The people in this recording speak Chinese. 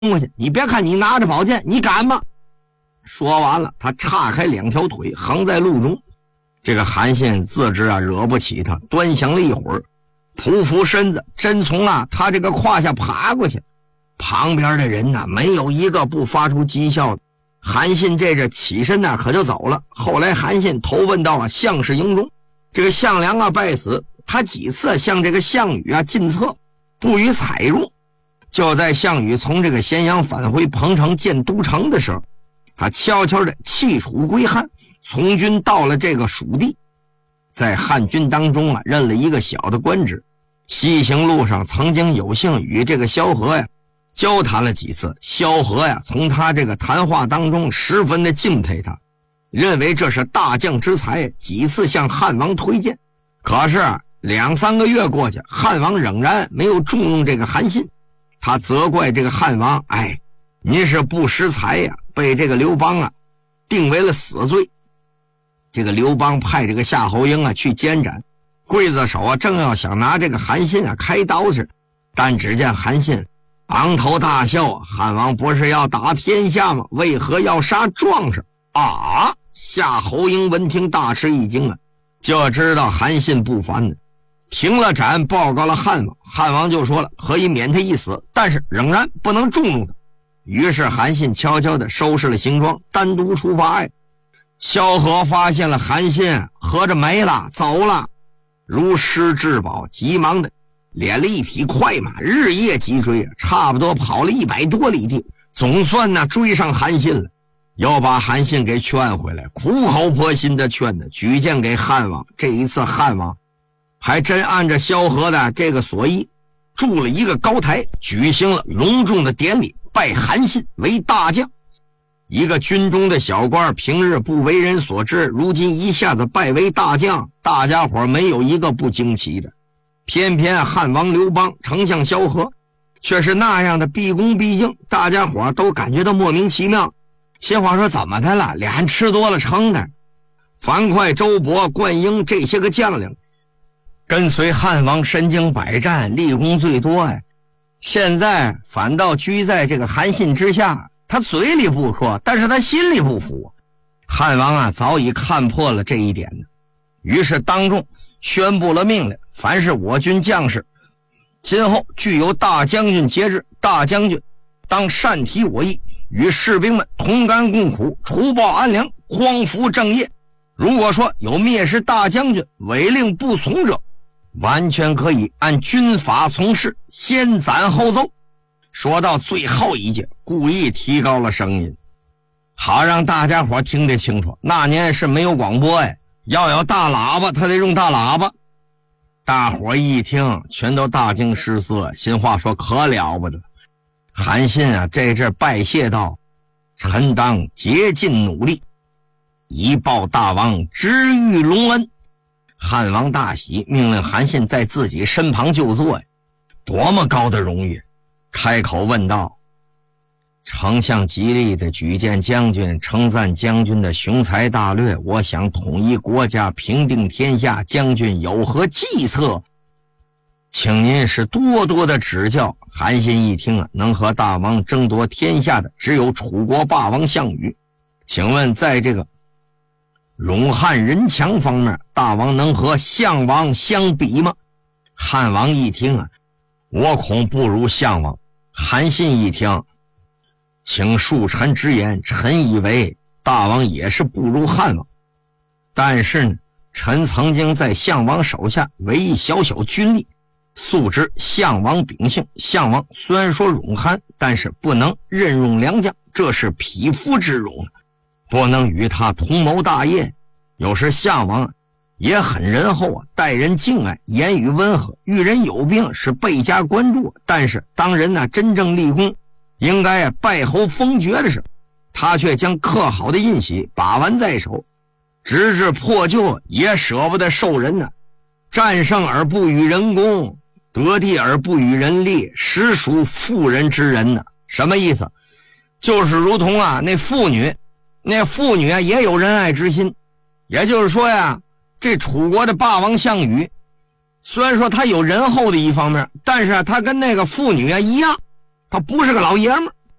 过去，你别看你拿着宝剑，你敢吗？说完了，他岔开2条腿横在路中。这个韩信自知惹不起他，端详了一会儿，匍匐身子，真从他这个胯下爬过去。旁边的人没有一个不发出讥笑的。韩信这起身可就走了。后来韩信投奔到项氏营中，这个项梁败死，他几次向这个项羽进策，不予采用。就在项羽从这个咸阳返回彭城建都城的时候，他悄悄地弃楚归汉，从军到了这个蜀地，在汉军当中任了一个小的官职。西行路上曾经有幸与这个萧何交谈了几次，萧何从他这个谈话当中十分的敬佩他，认为这是大将之才，几次向汉王推荐。可是2、3个月过去，汉王仍然没有重用这个韩信。他责怪这个汉王，您是不识才被这个刘邦定为了死罪。这个刘邦派这个夏侯婴去监斩，刽子手正要想拿这个韩信开刀时，但只见韩信昂头大笑，汉王不是要打天下吗？为何要杀壮士夏侯婴闻听大吃一惊就知道韩信不凡停了斩，报告了汉王。汉王就说了，可以免他一死，但是仍然不能重用他。于是韩信悄悄地收拾了行装，单独出发萧何发现了韩信合着没了，走了，如失至宝，急忙的敛了一匹快马，日夜急追，差不多跑了100多里地，总算追上韩信了。要把韩信给劝回来，苦口婆心的劝他，举荐给汉王。这一次汉王还真按照萧何的这个所议，筑了一个高台，举行了隆重的典礼，拜韩信为大将。一个军中的小官，平日不为人所知，如今一下子拜为大将，大家伙没有一个不惊奇的。偏偏汉王刘邦、丞相萧何却是那样的毕恭毕敬，大家伙都感觉到莫名其妙。心话说，怎么的了？俩人吃多了撑的。樊哙、周勃、灌婴这些个将领跟随汉王身经百战，立功最多现在反倒居在这个韩信之下，他嘴里不说，但是他心里不服。汉王早已看破了这一点于是当众宣布了命令，凡是我军将士今后具有大将军节制，大将军当善提我意，与士兵们同甘共苦，除暴安良，匡扶正业。如果说有蔑视大将军违令不从者，完全可以按军法从事，先斩后奏。说到最后一句，故意提高了声音，好让大家伙听得清楚。那年是没有广播要有大喇叭，他得用大喇叭。大伙一听全都大惊失色，心话说可了不得。韩信这阵拜谢道，臣当竭尽努力，以报大王知遇隆恩。汉王大喜，命令韩信在自己身旁就坐多么高的荣誉。开口问道，丞相极力的举荐将军，称赞将军的雄才大略，我想统一国家，平定天下，将军有何计策？请您是多多的指教。韩信一听能和大王争夺天下的只有楚国霸王项羽，请问在这个勇悍人强方面，大王能和项王相比吗？汉王一听我恐不如项王。韩信一听，请恕臣直言，臣以为大王也是不如汉王，但是呢，臣曾经在项王手下为一小小军吏，素知项王秉性。项王虽然说勇悍，但是不能任用良将，这是匹夫之勇，不能与他同谋大业。有时项王也很仁厚待人敬爱，言语温和，遇人有病是倍加关注。但是当人真正立功，应该拜侯封爵的时候，他却将刻好的印玺把玩在手，直至破旧也舍不得受人战胜而不与人功，得地而不与人利，实属妇人之仁什么意思？就是如同那妇女也有仁爱之心。也就是说这楚国的霸王项羽，虽然说他有仁厚的一方面，但是他跟那个妇女一样，他不是个老爷们儿。